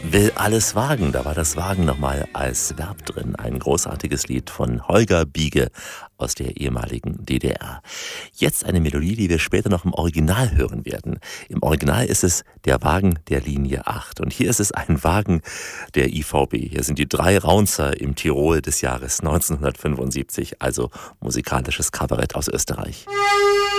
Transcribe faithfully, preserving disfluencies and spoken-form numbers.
Will alles wagen, da war das Wagen nochmal als Verb drin. Ein großartiges Lied von Holger Biege aus der ehemaligen D D R. Jetzt eine Melodie, die wir später noch im Original hören werden. Im Original ist es der Wagen der Linie acht. Und hier ist es ein Wagen der I V B. Hier sind die drei Raunzer im Tirol des Jahres neunzehnhundertfünfundsiebzig, also musikalisches Kabarett aus Österreich.